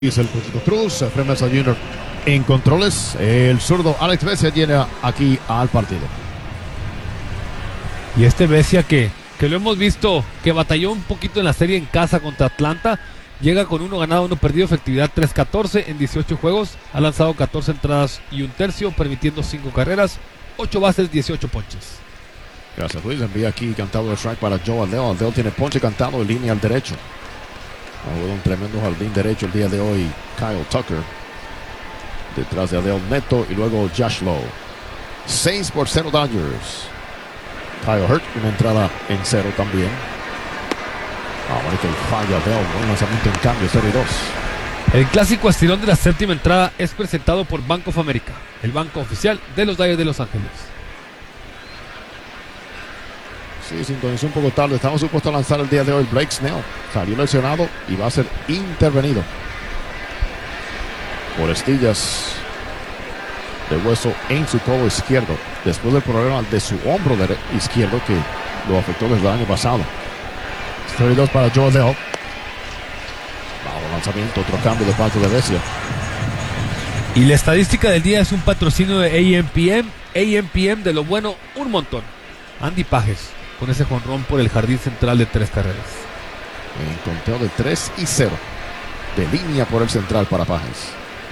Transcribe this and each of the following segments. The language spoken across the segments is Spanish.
Es el Puchito Cruz, Efraín Mesa Jr. en controles. El zurdo Alex Vesia llega aquí al partido. Y este Vesia que lo hemos visto, que batalló un poquito en la serie en casa contra Atlanta, llega con 1 ganado, 1 perdido, efectividad 3.14 en 18 juegos, ha lanzado 14 entradas y 1/3, permitiendo 5 carreras, 8 bases, 18 ponches. Gracias, Luis. Envía aquí cantado de strike para Joe Adell. Adell tiene ponche cantado en línea al derecho. Ha jugado un tremendo jardín derecho el día de hoy Kyle Tucker. Detrás de Adell Neto y luego Josh Lowe. 6-0 Dodgers. Kyle Hurt, una entrada en 0 también. Ahora que falla Adell, un lanzamiento en cambio, 0-2. El clásico estirón de la séptima entrada es presentado por Bank of America, el banco oficial de los Dodgers de Los Ángeles. Sí, sintonizó un poco tarde. Estamos supuestos a lanzar el día de hoy Blake Snell. Salió lesionado y va a ser intervenido por estillas de hueso en su codo izquierdo, después del problema de su hombro izquierdo que lo afectó desde el año pasado. 32 para Joe Adell. Bajo lanzamiento, otro cambio de parte de Vesia. Y la estadística del día es un patrocinio de AMPM. AMPM, de lo bueno, un montón. Andy Pages con ese jonrón por el jardín central de 3 carreras. En conteo de 3-0. De línea por el central para Pages.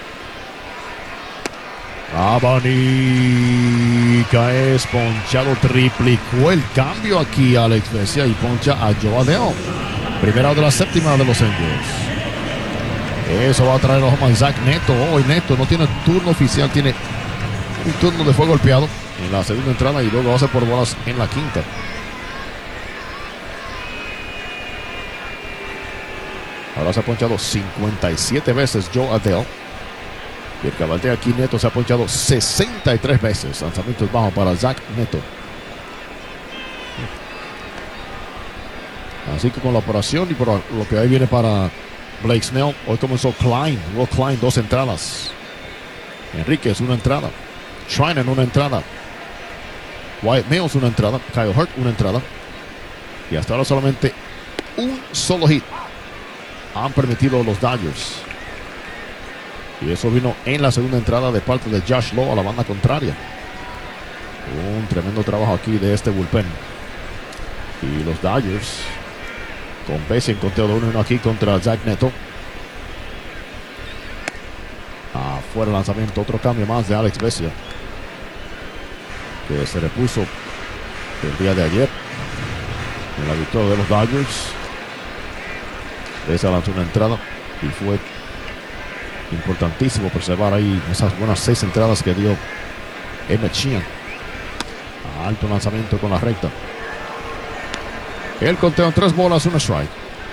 Abanica es ponchado, triplicó el cambio aquí Alex Vesia y poncha a Joe Adell. Primera de la séptima de los Angels. Eso va a traer a home a Zach Neto. Hoy Neto no tiene turno oficial, tiene un turno de fue golpeado en la segunda entrada y luego va a ser por bolas en la quinta. Ahora se ha ponchado 57 veces Joe Adell. Y el cabal de aquí Neto se ha ponchado 63 veces. Lanzamientos bajos para Zach Neto. Así que con la operación y por lo que ahí viene para Blake Snell, hoy comenzó Klein. Will Klein, 2 entradas. Enríquez, 1 entrada. Treinen, 1 entrada. Wyatt Mills, 1 entrada. Kyle Hurt, 1 entrada. Y hasta ahora solamente un solo hit han permitido los Dodgers. Y eso vino en la segunda entrada de parte de Josh Lowe a la banda contraria. Un tremendo trabajo aquí de este bullpen. Y los Dodgers con Vesia en conteo de 1-1 aquí contra Zach Neto. Afuera el lanzamiento, otro cambio más de Alex Vesia, que se repuso el día de ayer en la victoria de los Dodgers. Vesia lanzó una entrada y fue importantísimo preservar ahí esas buenas 6 entradas que dio Emmett Sheehan. Alto lanzamiento con la recta. El conteo en 3 bolas, 1 strike.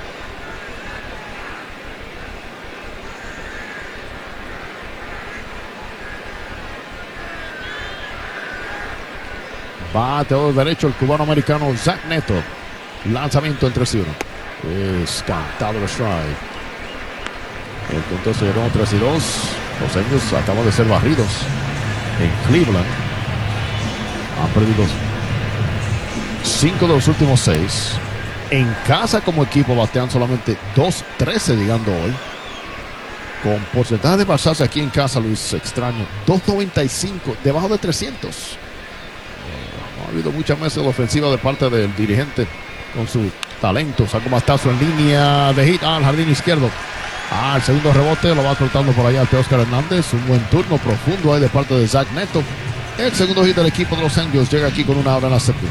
Bateador derecho el cubano americano Zach Neto. Lanzamiento en 3-1. Es cantado el strike. El conteo se llegó 3-2. Los Angels acaban de ser barridos en Cleveland. Han perdido 5 de los últimos 6. En casa como equipo batean solamente 2-13 llegando hoy. Con porcentaje de basarse aquí en casa, Luis, extraño. 2.95, debajo de 300. Ha habido muchas veces la ofensiva de parte del dirigente con su talento. Saca bastazo en línea de hit al jardín izquierdo. El segundo rebote lo va soltando por allá ante Oscar Hernández. Un buen turno profundo ahí de parte de Zach Neto. El segundo hit del equipo de los Angels llega aquí con 1 out en la séptima.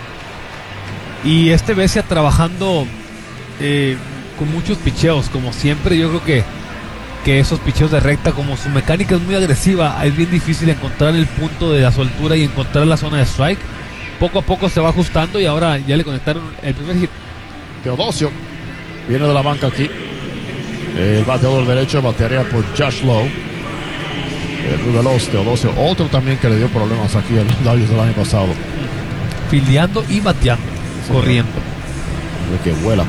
Y este Vesia trabajando con muchos picheos, como siempre. Yo creo que esos picheos de recta, como su mecánica es muy agresiva, es bien difícil encontrar el punto de la soltura y encontrar la zona de strike. Poco a poco se va ajustando y ahora ya le conectaron el primer hit. Teodosio viene de la banca aquí. El bateador derecho batearía por Josh Lowe. El veloz Teodosio, otro también que le dio problemas aquí a los Dodgers del año pasado. Fildeando y bateando, sí, corriendo. De que vuela.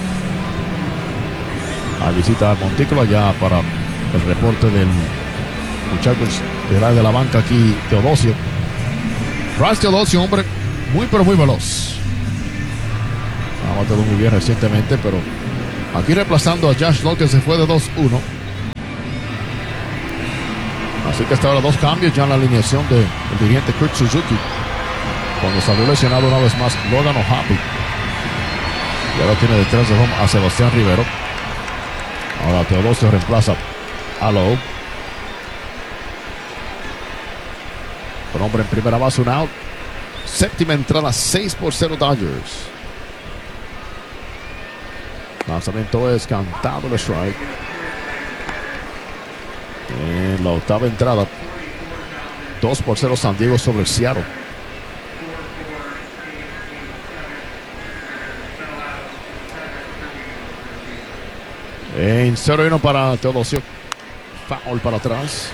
A visita al montículo ya para el reporte del muchacho de la banca aquí, Teodosio. Bryce Teodosio, hombre muy pero muy veloz. Ha bateado muy bien recientemente, pero aquí reemplazando a Josh Lowe, que se fue de 2-1. Así que hasta ahora 2 cambios ya en la alineación del dirigente Kurt Suzuki. Cuando salió lesionado una vez más Logan O'Happy. Y ahora tiene detrás de home a Sebastián Rivero. Ahora Teodosio reemplaza a Lowe. Con hombre en primera base, un out. Séptima entrada, 6-0 Dodgers. Lanzamiento es cantado el strike. En la octava entrada, 2-0 San Diego sobre Seattle. En 0-1 para Teodosio. Foul para atrás.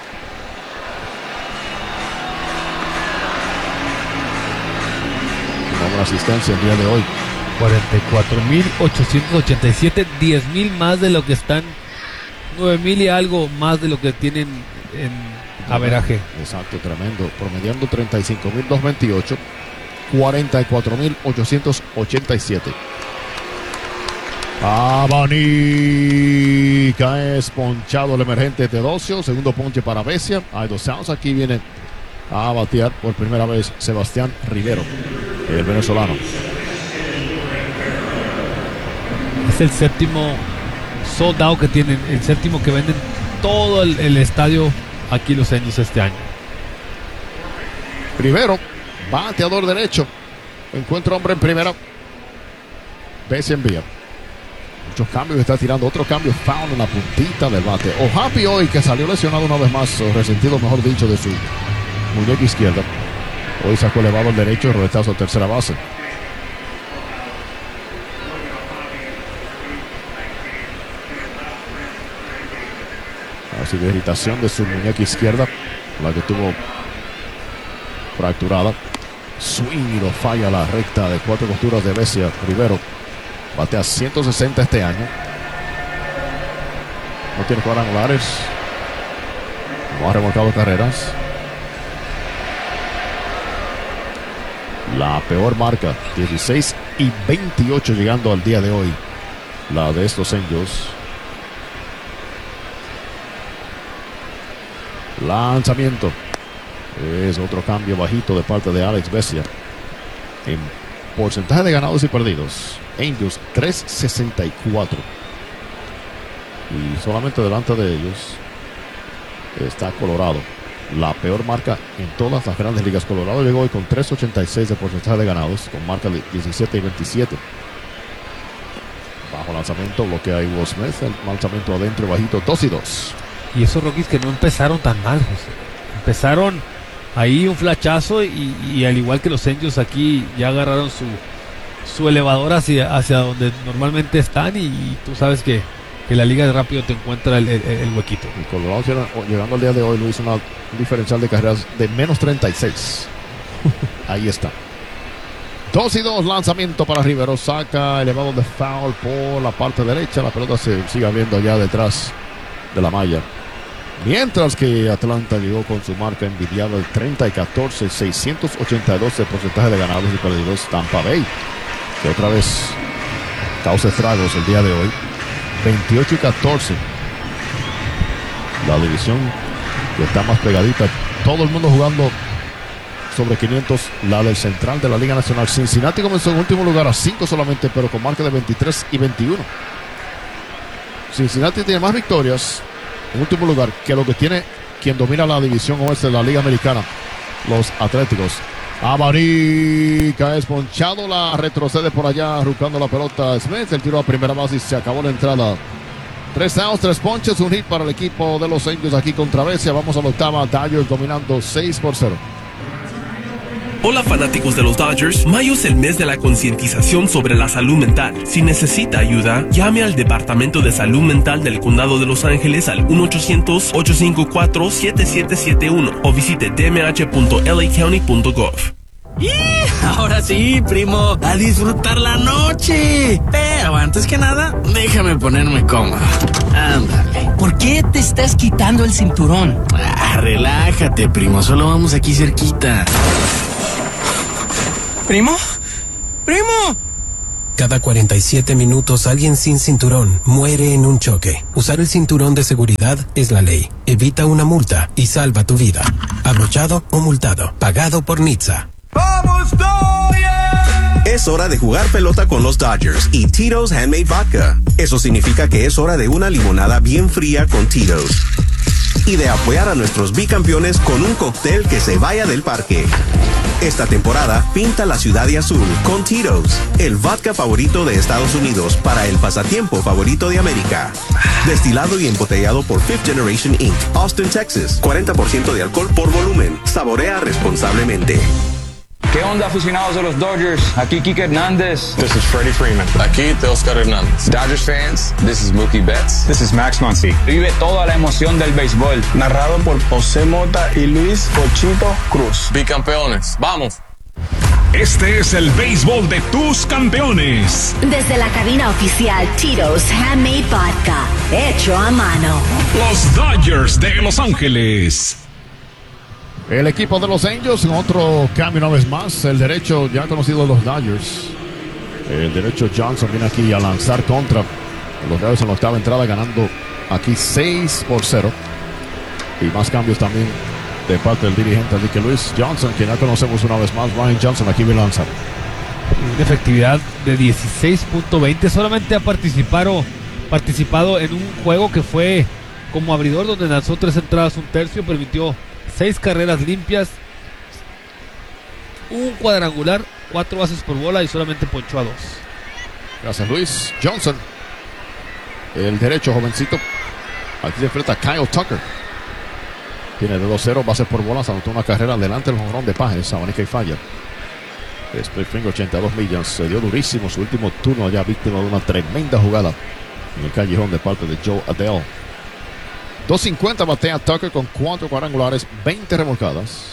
Una asistencia el día de hoy. 44,887, 10,000 más de lo que están, 9,000 y algo más de lo que tienen en averaje. Exacto, tremendo. Promediando 35,228, 44,887. Abanica es ponchado el emergente Teodosio. Segundo ponche para Vesia. Hay 2 outs. Aquí viene a batear por primera vez Sebastián Rivero, el venezolano. Es el séptimo sold out que tienen, el séptimo que venden todo el estadio aquí los Angels este año. Rivero, bateador derecho. Encuentra hombre en primera. Vesia envía. Muchos cambios, está tirando otro cambio. Foul en la puntita del bate. O'Happy hoy, que salió lesionado una vez más, o resentido mejor dicho, de su muñeca izquierda. Hoy sacó elevado el derecho, roletazo a tercera base. Así de irritación de su muñeca izquierda, la que tuvo fracturada. Swing y lo falla la recta de 4 costuras de Vesia. Rivero batea 160 este año. No tiene cuadrangulares. No ha remolcado carreras. La peor marca, 16-28 llegando al día de hoy. La de estos Angels. Lanzamiento. Es otro cambio bajito de parte de Alex Vesia. En porcentaje de ganados y perdidos, Angels 3.64. Y solamente delante de ellos está Colorado. La peor marca en todas las grandes ligas. Colorado llegó hoy con 3.86 de porcentaje de ganados, con marca de 17-27. Bajo lanzamiento, bloquea a Will Smith. El lanzamiento adentro, bajito, 2-2. Y esos Rockies que no empezaron tan mal, José. Empezaron ahí un flachazo y al igual que los Angels aquí ya agarraron su elevador hacia donde normalmente están y tú sabes que la liga de rápido te encuentra el huequito. Y Colorado llegando al día de hoy lo hizo un diferencial de carreras de menos 36. Ahí está. 2-2, lanzamiento para Rivero. Saca elevado de foul por la parte derecha. La pelota se sigue viendo allá detrás de la malla. Mientras que Atlanta llegó con su marca envidiable el 30-14, 682 de porcentaje de ganados y perdidos. Tampa Bay, que otra vez causa estragos el día de hoy, 28-14. La división que está más pegadita. Todo el mundo jugando sobre 500. La del central de la Liga Nacional. Cincinnati comenzó en último lugar a 5 solamente, pero con marca de 23-21. Cincinnati tiene más victorias en último lugar que lo que tiene quien domina la división oeste de la Liga Americana, los Atléticos. Abanica es ponchado, la retrocede por allá, arrucando la pelota Smith. El tiro a primera base y se acabó la entrada. 3 outs, 3 ponches, un hit para el equipo de los Angels aquí contra Vesia. Vamos a la octava, Dodgers dominando 6-0. Hola fanáticos de los Dodgers, mayo es el mes de la concientización sobre la salud mental. Si necesita ayuda, llame al Departamento de Salud Mental del Condado de Los Ángeles al 1-800-854-7771 o visite dmh.lacounty.gov. Ahora sí, primo, a disfrutar la noche. Pero antes que nada, déjame ponerme cómodo. Ándale. ¿Por qué te estás quitando el cinturón? Relájate, primo, solo vamos aquí cerquita. ¿Primo? ¡Primo! Cada 47 minutos alguien sin cinturón muere en un choque. Usar el cinturón de seguridad es la ley. Evita una multa y salva tu vida. Abrochado o multado. Pagado por NHTSA. ¡Vamos, Dodgers! Es hora de jugar pelota con los Dodgers y Tito's Handmade Vodka. Eso significa que es hora de una limonada bien fría con Tito's. Y de apoyar a nuestros bicampeones con un cóctel que se vaya del parque. Esta temporada, pinta la ciudad de azul con Tito's, el vodka favorito de Estados Unidos para el pasatiempo favorito de América. Destilado y embotellado por Fifth Generation Inc., Austin, Texas. 40% de alcohol por volumen. Saborea responsablemente. ¿Qué onda, aficionados de los Dodgers? Aquí Kike Hernández. This is Freddie Freeman. Aquí Teoscar Hernández. Dodgers fans, this is Mookie Betts. This is Max Muncy. Vive toda la emoción del béisbol. Narrado por José Mota y Luis Pochito Cruz. Bicampeones, ¡vamos! Este es el béisbol de tus campeones. Desde la cabina oficial Tito's Handmade Vodka, hecho a mano. Los Dodgers de Los Ángeles. El equipo de los Angels en otro cambio una vez más. El derecho ya conocido de los Dodgers. El derecho Johnson viene aquí a lanzar contra los Dodgers en la octava entrada, ganando aquí 6-0. Y más cambios también de parte del dirigente Enrique Luis Johnson, quien ya conocemos una vez más. Ryan Johnson aquí viene a lanzar. Una efectividad de 16.20. Solamente ha participado en un juego que fue como abridor, donde lanzó 3 entradas, un tercio, permitió 6 carreras limpias, un cuadrangular, 4 bases por bola y solamente ponchó a 2. Gracias, Luis Johnson. El derecho jovencito. Aquí se enfrenta a Kyle Tucker. Tiene de 2-0, bases por bola. Se anotó una carrera adelante el jonrón de Pajes. Abanica y falla. Split finger, 82 millas. Se dio durísimo su último turno allá, víctima de una tremenda jugada en el callejón de parte de Joe Adele. 250 batea Tucker con 4 cuadrangulares, 20 remolcadas.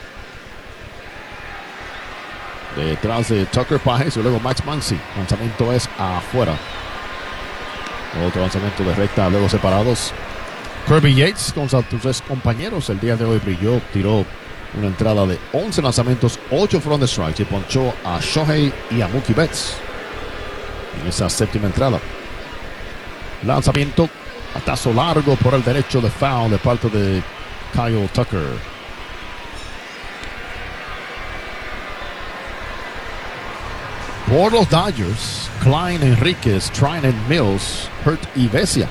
Detrás de Tucker, Pajes y luego Max Muncy. Lanzamiento es afuera. Otro lanzamiento de recta, luego separados. Kirby Yates con sus 3 compañeros el día de hoy brilló, tiró una entrada de 11 lanzamientos, 8 fueron de strikes y ponchó a Shohei y a Mookie Betts en esa séptima entrada. Lanzamiento, batazo largo por el derecho de foul de parte de Kyle Tucker. Por los Dodgers, Klein, Enríquez, Treinen, Mills, Hurt y Vesia.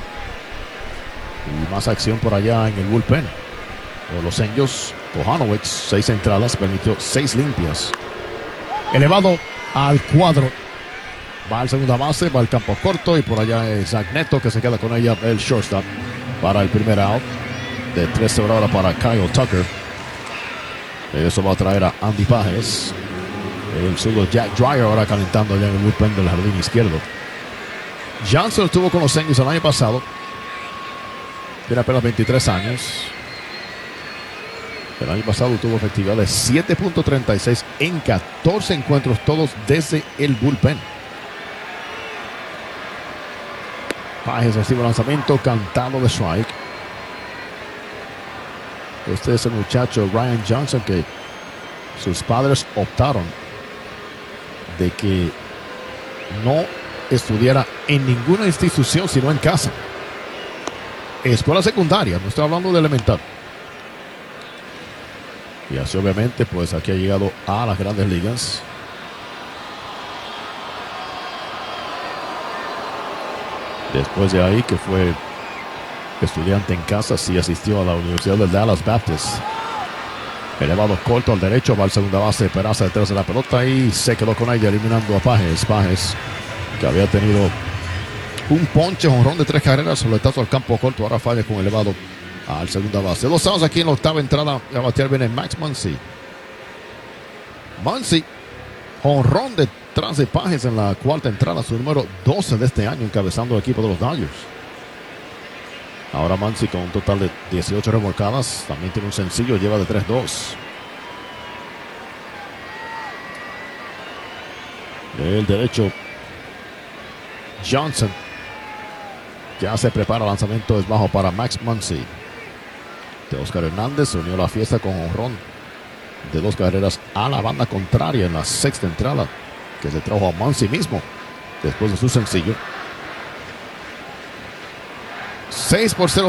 Y más acción por allá en el bullpen. Por los Angels, Kohanowicz, 6 entradas, permitió 6 limpias. Elevado al cuadro. Va al segunda base, va al campo corto y por allá es Zach Neto que se queda con ella, el shortstop, para el primer out. De 13 por ahora para Kyle Tucker. Eso va a traer a Andy Pajes. El zurdo Jack Dreyer ahora calentando allá en el bullpen del jardín izquierdo. Johnson estuvo con los Angels el año pasado. Tiene apenas 23 años. El año pasado tuvo efectividad de 7.36 en 14 encuentros, todos desde el bullpen. Pajes recibe el lanzamiento, cantado de strike. Este es el muchacho Ryan Johnson que sus padres optaron de que no estudiara en ninguna institución sino en casa. Escuela secundaria, no estoy hablando de elemental. Y así obviamente pues aquí ha llegado a las grandes ligas. Después de ahí que fue estudiante en casa, sí asistió a la Universidad de Dallas Baptist. Elevado corto al derecho, va al segunda base, Peraza detrás de la pelota y se quedó con ella eliminando a Pajes. Pajes que había tenido un ponche, jonrón de 3 carreras, soletazo al campo corto, ahora falla con elevado al segunda base. 2 outs aquí en la octava entrada, a batear viene Max Muncy. Muncy, jonrón detrás de Pajes en la cuarta entrada, su número 12 de este año, encabezando el equipo de los Dodgers. Ahora Muncy con un total de 18 remolcadas, también tiene un sencillo, lleva de 3-2. El derecho Johnson ya se prepara, el lanzamiento es bajo para Max Muncy. Teoscar Hernández se unió a la fiesta con jonrón de 2 carreras a la banda contraria en la sexta entrada. que se trajo a Muncy mismo después de su sencillo. 6-0